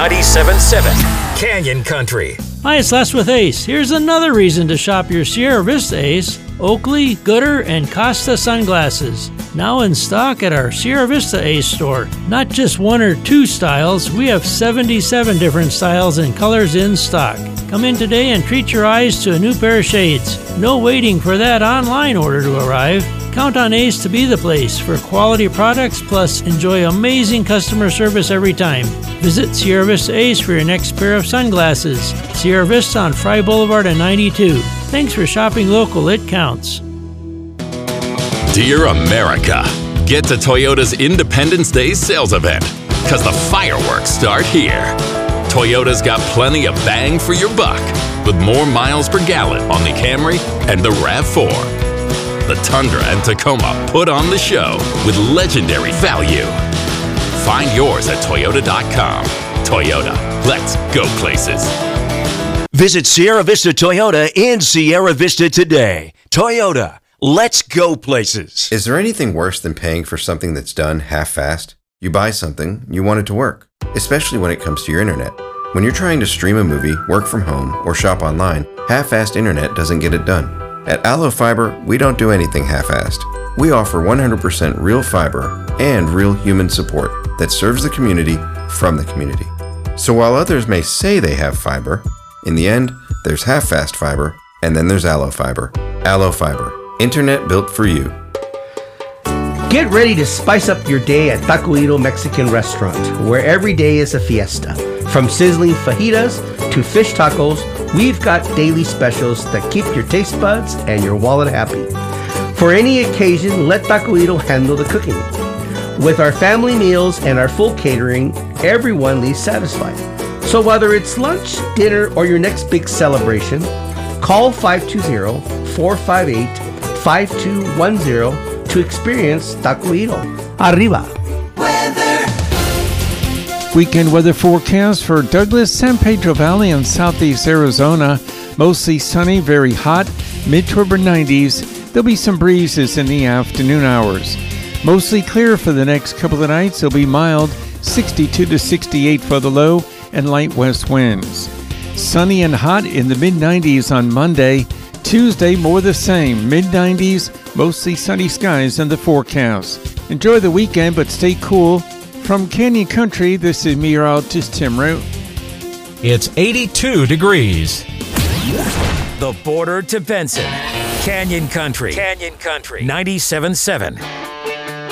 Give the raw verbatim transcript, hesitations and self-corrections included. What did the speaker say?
ninety-seven point seven Canyon Country. Hi, it's Les with Ace. Here's another reason to shop your Sierra Vista Ace: Oakley, Gooder, and Costa sunglasses. Now in stock at our Sierra Vista Ace store. Not just one or two styles, we have seventy-seven different styles and colors in stock. Come in today and treat your eyes to a new pair of shades. No waiting for that online order to arrive. Count on Ace to be the place for quality products, plus enjoy amazing customer service every time. Visit Sierra Vista Ace for your next pair of sunglasses. Sierra Vista on Fry Boulevard at ninety-two. Thanks for shopping local. It counts. Dear America, get to Toyota's Independence Day sales event, because the fireworks start here. Toyota's got plenty of bang for your buck, with more miles per gallon on the Camry and the RAV four. The Tundra and Tacoma put on the show with legendary value. Find yours at Toyota dot com. Toyota, let's go places. Visit Sierra Vista Toyota in Sierra Vista today. Toyota, let's go places. Is there anything worse than paying for something that's done half-assed? You buy something, you want it to work, especially when it comes to your internet. When you're trying to stream a movie, work from home, or shop online, half-assed internet doesn't get it done. At Allo Fiber, we don't do anything half-assed. We offer one hundred percent real fiber and real human support that serves the community from the community. So while others may say they have fiber, in the end, there's half-fast fiber, and then there's Allo Fiber. Allo Fiber, internet built for you. Get ready to spice up your day at Taquito Mexican Restaurant, where every day is a fiesta. From sizzling fajitas to fish tacos, we've got daily specials that keep your taste buds and your wallet happy. For any occasion, let Taquito handle the cooking. With our family meals and our full catering, everyone leaves satisfied. So whether it's lunch, dinner, or your next big celebration, call five two zero, four five eight, five two one zero to experience Taquito. Arriba! Weekend weather forecast for Douglas, San Pedro Valley, and southeast Arizona. Mostly sunny, very hot, mid to upper nineties. There'll be some breezes in the afternoon hours. Mostly clear for the next couple of nights. It'll be mild, sixty-two to sixty-eight for the low, and light west winds. Sunny and hot in the mid nineties on Monday. Tuesday, more the same, mid nineties, mostly sunny skies in the forecast. Enjoy the weekend, but stay cool. From Canyon Country, this is meteorologist Tim Root. It's eighty-two degrees. The border to Benson. Canyon Country. Canyon Country. ninety-seven point seven